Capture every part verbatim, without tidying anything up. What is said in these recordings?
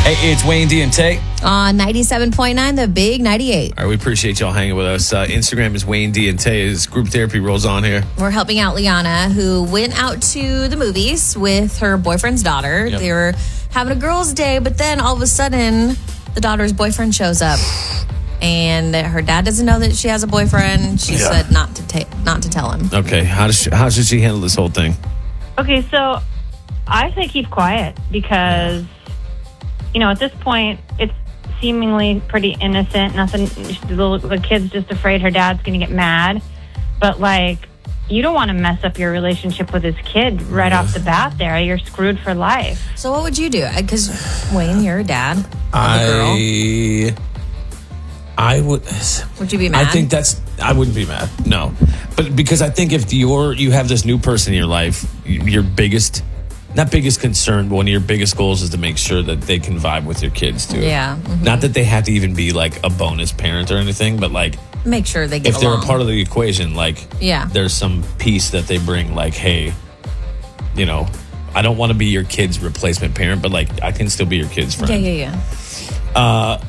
Hey, it's Wayne D and Tay on ninety-seven point nine, The Big ninety-eight. All right, we appreciate y'all hanging with us. Uh, Instagram is Wayne D and Tay. As group therapy rolls on here. We're helping out Liana, who went out to the movies with her boyfriend's daughter. Yep. They were having a girls' day, but then all of a sudden, the daughter's boyfriend shows up. And her dad doesn't know that she has a boyfriend. She yeah. said not to ta- not to tell him. Okay, how does she, how should she handle this whole thing? Okay, so I say keep quiet because, you know, at this point, it's seemingly pretty innocent. Nothing. The, the kid's just afraid her dad's going to get mad. But, like, you don't want to mess up your relationship with his kid right yeah. off the bat there. You're screwed for life. So what would you do? Because, Wayne, you're a dad. I... I would. Would you be mad? I think that's. I wouldn't be mad. No, but because I think if you're you have this new person in your life, your biggest, not biggest concern, but one of your biggest goals is to make sure that they can vibe with your kids too. Yeah. Mm-hmm. Not that they have to even be like a bonus parent or anything, but like make sure they get if along. they're a part of the equation. Like yeah, there's some piece that they bring. Like hey, you know, I don't want to be your kid's replacement parent, but like I can still be your kid's friend. Yeah, yeah, yeah. Uh.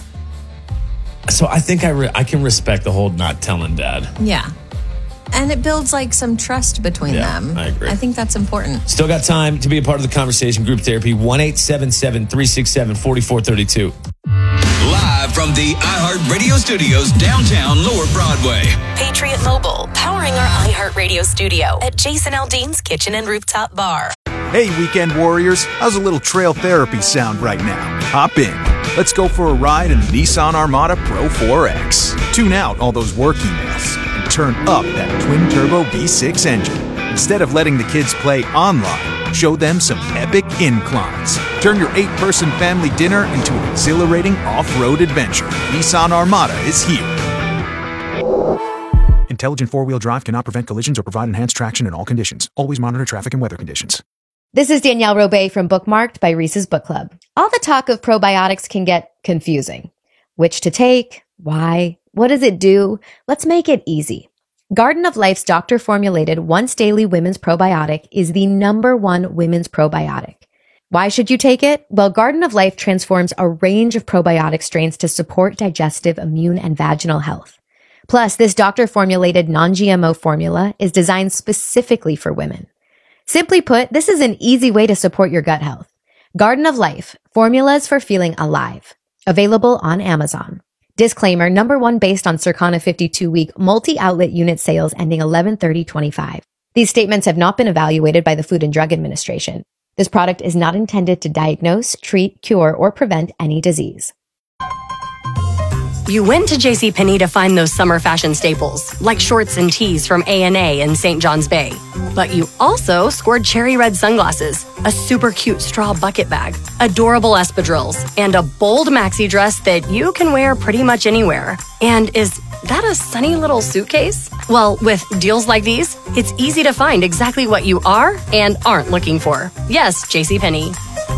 So I think I re- I can respect the whole not telling dad. Yeah. And it builds like some trust between yeah, them. I agree. I think that's important. Still got time to be a part of the conversation. Group therapy, one eight seven seven, three six seven, four four three two. Live from the iHeartRadio studios downtown Lower Broadway. Patriot Mobile, powering our iHeartRadio studio at Jason Aldean's Kitchen and Rooftop Bar. Hey, weekend warriors, how's a little trail therapy sound right now? Hop in. Let's go for a ride in the Nissan Armada Pro four X. Tune out all those work emails and turn up that twin-turbo V six engine. Instead of letting the kids play online, show them some epic inclines. Turn your eight-person family dinner into an exhilarating off-road adventure. Nissan Armada is here. Intelligent four-wheel drive cannot prevent collisions or provide enhanced traction in all conditions. Always monitor traffic and weather conditions. This is Danielle Robay from Bookmarked by Reese's Book Club. All the talk of probiotics can get confusing. Which to take? Why? What does it do? Let's make it easy. Garden of Life's doctor-formulated once-daily women's probiotic is the number one women's probiotic. Why should you take it? Well, Garden of Life transforms a range of probiotic strains to support digestive, immune, and vaginal health. Plus, this doctor-formulated non-G M O formula is designed specifically for women. Simply put, this is an easy way to support your gut health. Garden of Life, formulas for feeling alive. Available on Amazon. Disclaimer, number one based on Circana fifty-two week multi-outlet unit sales ending eleven thirty twenty-five. These statements have not been evaluated by the Food and Drug Administration. This product is not intended to diagnose, treat, cure, or prevent any disease. You went to JCPenney to find those summer fashion staples, like shorts and tees from A and A in Saint John's Bay. But you also scored cherry red sunglasses, a super cute straw bucket bag, adorable espadrilles, and a bold maxi dress that you can wear pretty much anywhere. And is that a sunny little suitcase? Well, with deals like these, it's easy to find exactly what you are and aren't looking for. Yes, JCPenney.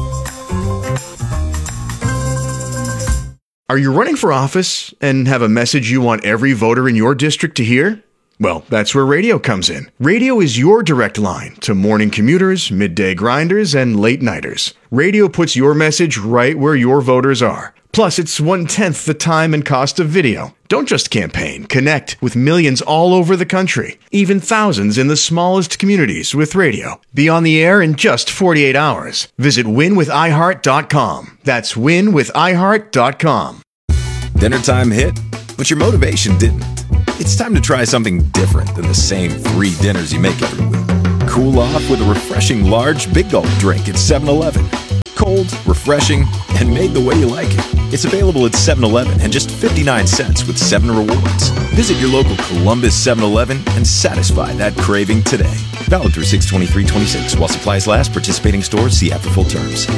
Are you running for office and have a message you want every voter in your district to hear? Well, that's where radio comes in. Radio is your direct line to morning commuters, midday grinders, and late nighters. Radio puts your message right where your voters are. Plus, it's one-tenth the time and cost of video. Don't just campaign. Connect with millions all over the country, even thousands in the smallest communities with radio. Be on the air in just forty-eight hours. Visit win with i heart dot com. That's win with i heart dot com. Dinner time hit, but your motivation didn't. It's time to try something different than the same three dinners you make every week. Cool off with a refreshing large Big Gulp drink at seven eleven. Cold, refreshing, and made the way you like it. It's available at seven eleven and just fifty-nine cents with seven rewards. Visit your local Columbus seven eleven and satisfy that craving today. Valid through six twenty-three twenty-six. While supplies last, participating stores see app for full terms.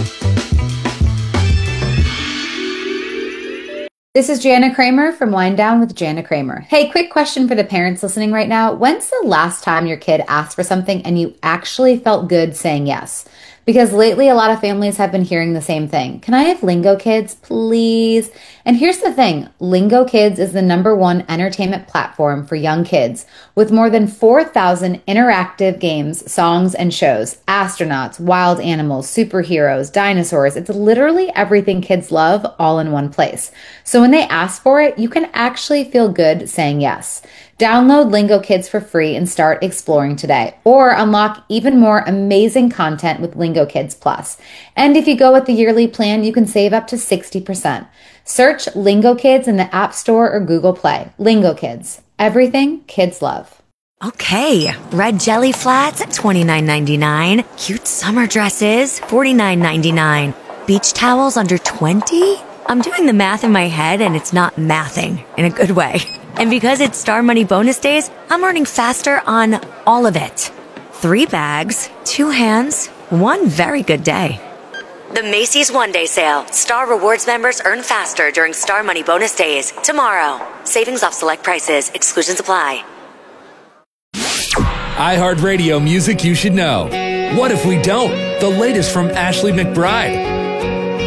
This is Jana Kramer from Wind Down with Jana Kramer. Hey, quick question for the parents listening right now. When's the last time your kid asked for something and you actually felt good saying yes? Because lately a lot of families have been hearing the same thing. Can I have Lingo Kids, please? And here's the thing. Lingo Kids is the number one entertainment platform for young kids with more than four thousand interactive games, songs, and shows. Astronauts, wild animals, superheroes, dinosaurs. It's literally everything kids love all in one place. So when they ask for it, you can actually feel good saying yes. Download Lingo Kids for free and start exploring today, or unlock even more amazing content with Lingo Kids Plus. And if you go with the yearly plan, you can save up to sixty percent. Search Lingo Kids in the App Store or Google Play. Lingo Kids, everything kids love. Okay, red jelly flats at twenty-nine ninety-nine. Cute summer dresses, forty-nine ninety-nine. Beach towels under twenty? I'm doing the math in my head and it's not mathing in a good way. And because it's Star Money bonus days, I'm earning faster on all of it. Three bags, two hands, one very good day. The Macy's One Day Sale. Star Rewards members earn faster during Star Money bonus days. Tomorrow. Savings off select prices. Exclusions apply. iHeartRadio music you should know. What if we don't? The latest from Ashley McBryde.